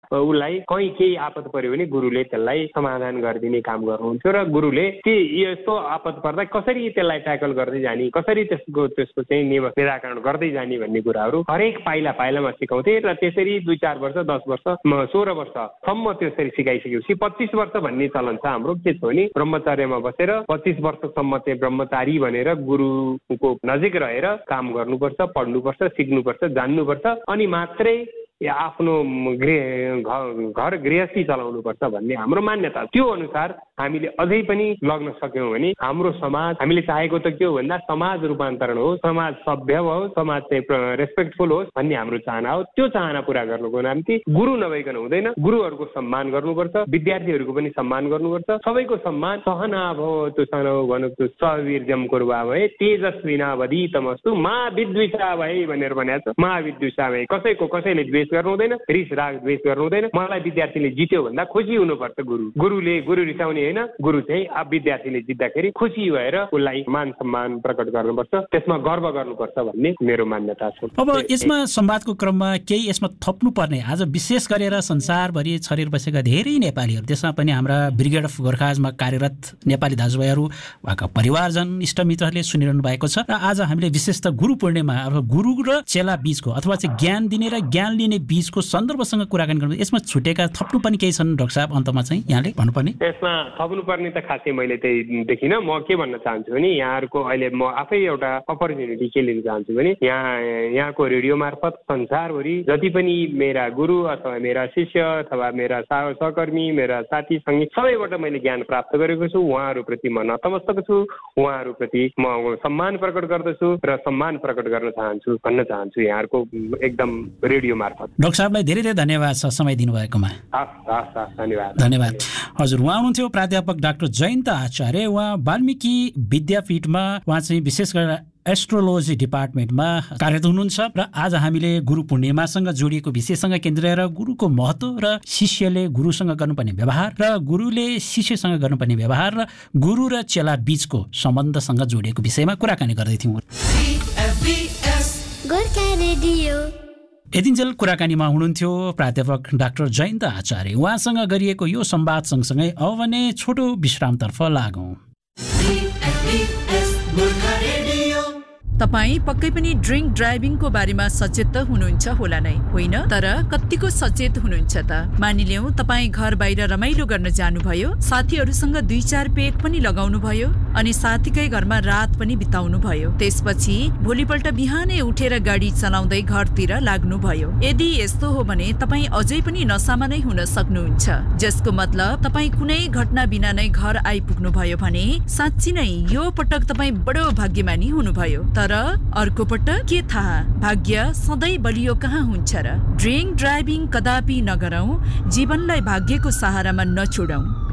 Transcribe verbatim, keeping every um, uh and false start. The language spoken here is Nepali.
उसलाई कहीँ केही आपत पर्यो भने गुरुले त्यसलाई समाधान गरिदिने काम गर्नुहुन्थ्यो र गुरुले के यस्तो आपत पर्दा कसरी त्यसलाई ट्याकल गर्दै जाने, कसरी त्यसको त्यसको चाहिँ निराकरण गर्दै जाने भन्ने कुराहरू हरेक पाइला पाइलामा सिकाउँथे र त्यसरी दुई चार वर्ष दस वर्ष सोह्र वर्षसम्म त्यसरी सिकाइसकेपछि पच्चिस वर्ष भन्ने चलन छ हाम्रो। के छ भने ब्रह्मचर्यमा बसेर पच्चिस वर्षसम्म चाहिँ ब्रह्मचारी भनेर गुरुको नजिक रहेर काम गर्नुपर्छ, पढ्नुपर्छ, सिक्नुपर्छ, जान्नुपर्छ अनि मात्रै आफ्नो गृह घर गृहस्थी चलाउनुपर्छ भन्ने हाम्रो मान्यता। त्यो अनुसार हामीले अझै पनि लग्न सक्यौँ भने हाम्रो समाज, हामीले चाहेको त के हो भन्दा समाज रूपान्तरण हो, समाज सभ्य होस्, समाज चाहिँ रेस्पेक्टफुल होस् भन्ने हाम्रो चाहना हो। त्यो चाहना पुरा गर्नुको निम्ति गुरु नभइकन हुँदैन। गुरुहरूको सम्मान गर्नुपर्छ, विद्यार्थीहरूको पनि सम्मान गर्नुपर्छ, सबैको सम्मान। सहना भवतु सहनौ भुनक्तु सवीर्यं कुर्वावहै तेजस्विनावधीतमस्तु मा विद्विषावहै भनेर भनेको छ। मा विद्विषावहै, कसैको कसैले द्वेष गर्नु हुँदैन, रिस राग द्वेष गर्नु हुँदैन। मलाई विद्यार्थीले जित्यो भन्दा खुसी हुनुपर्छ। गुरु गुरुले गुरु रिसाउने होइन, गुरु चाहिँ अब विद्यार्थीले जित्दाखेरि खुसी भएर उसलाई मान सम्मान प्रकट गर्नुपर्छ, त्यसमा गर्व गर्नुपर्छ भन्ने मेरो मान्यता छ। अब यसमा संवादको क्रममा केही यसमा थप्नु पर्ने, आज विशेष गरेर संसारभरि छरिएर बसेका धेरै नेपालीहरू, त्यसमा पनि हाम्रा ब्रिगेड अफ गोर्खाजमा कार्यरत नेपाली दाजुभाइहरू, उहाँका परिवारजन, इष्टमित्रहरूले सुनिरहनु भएको छ। र आज हामीले विशेष त गुरु पूर्णिमा अथवा गुरु र चेला बीचको अथवा चाहिँ ज्ञान दिने र ज्ञान लिने बीचको सन्दर्भसँग कुराकानी गर्नु। यसमा छुटेका थप्नु पनि केही छन् डाक्टर साहब? अन्तमा चाहिँ यहाँले भन्नुपर्ने यसमा थप्नुपर्ने त खासै मैले त्यही देखिनँ। म के भन्न चाहन्छु भने यहाँहरूको अहिले म आफै एउटा अपर्च्युनिटी के लिन चाहन्छु भने यहाँ यहाँको रेडियो मार्फत संसारभरि जति पनि मेरा गुरु अथवा मेरा शिष्य अथवा मेरा सहकर्मी, मेरा साथी सङ्गी सबैबाट मैले ज्ञान प्राप्त गरेको छु। उहाँहरूप्रति म नतमस्तक छु, उहाँहरूप्रति म सम्मान प्रकट गर्दछु र सम्मान प्रकट गर्न चाहन्छु भन्न चाहन्छु यहाँहरूको एकदम रेडियो मार्फत। डाक्टर साहबलाई धेरै धेरै धन्यवाद छ समय दिनुभएकोमा। हस् हस् हस् धन्यवाद धन्यवाद। हजुर, उहाँ हुनुहुन्थ्यो प्राध्यापक डाक्टर जयन्त आचार्य। उहाँ वाल्मिकी विद्यापीठमा उहाँ चाहिँ विशेष गरेर एस्ट्रोलोजी डिपार्टमेन्टमा कार्यरत हुनुहुन्छ र आज हामीले गुरु पूर्णिमासँग जोडिएको विषयसँग केन्द्रिएर गुरुको महत्त्व र शिष्यले गुरुसँग गर्नुपर्ने व्यवहार र गुरुले शिष्यसँग गर्नुपर्ने व्यवहार र गुरु र चेला बीचको सम्बन्धसँग जोडिएको विषयमा कुराकानी गर्दै थियौँ। यतिन्जेल कुराकानीमा हुनुहुन्थ्यो प्राध्यापक डाक्टर जयन्त आचार्य। उहाँसँग गरिएको यो संवाद सँगसँगै अब भने छोटो विश्रामतर्फ लागौँ। तपाई पक्कै पनि ड्रिङ्क ड्राइभिङको बारेमा सचेत त हुनुहुन्छ होला नै, होइन? तर कतिको सचेत हुनुहुन्छ त? मानिलियौँ तपाई घर बाहिर रमाइलो गर्न जानुभयो, साथीहरूसँग दुई चार पेक पनि लगाउनु भयो अनि साथीकै घरमा रात पनि बिताउनु भयो। त्यसपछि भोलिपल्ट बिहानै उठेर गाडी चलाउँदै घरतिर लाग्नुभयो। यदि यस्तो हो भने तपाई अझै पनि नसामा नै हुन सक्नुहुन्छ, जसको मतलब तपाई कुनै घटना बिना नै घर आइपुग्नु भयो भने साँच्ची नै यो पटक तपाई बडो भाग्यमानी हुनुभयो। तर अर्को पटक के थाहा, भाग्य सधैँ बलियो कहाँ हुन्छ र? ड्रिङ्क ड्राइभिङ कदापि नगरौँ, जीवनलाई भाग्यको सहारामा नछोडौँ।